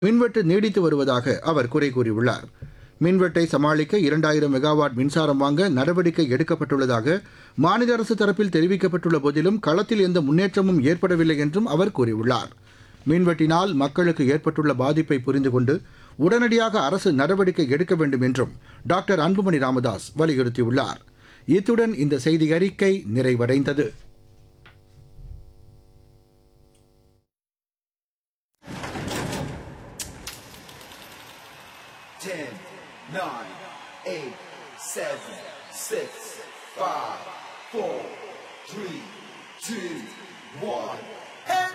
மின்வெட்டு நீடித்து வருவதாக அவர் குறை கூறியுள்ளார். மின்வெட்டை சமாளிக்க 2000 மெகாவாட் மின்சாரம் வாங்க நடவடிக்கை எடுக்கப்பட்டுள்ளதாக மாநில அரசு தரப்பில் தெரிவிக்கப்பட்டுள்ள போதிலும் களத்தில் எந்த முன்னேற்றமும் ஏற்படவில்லை என்றும் அவர் கூறியுள்ளார். மின்வெட்டினால் மக்களுக்கு ஏற்பட்டுள்ள பாதிப்பை புரிந்து கொண்டு உடனடியாக அரசு நடவடிக்கை எடுக்க வேண்டும் என்றும் டாக்டர் அன்புமணி ராமதாஸ் வலியுறுத்தியுள்ளார். இத்துடன் இந்த செய்தி அறிக்கை நிறைவடைந்தது. Ten, 9, 8, 7, 6, 5, 4, 3, 2, 1.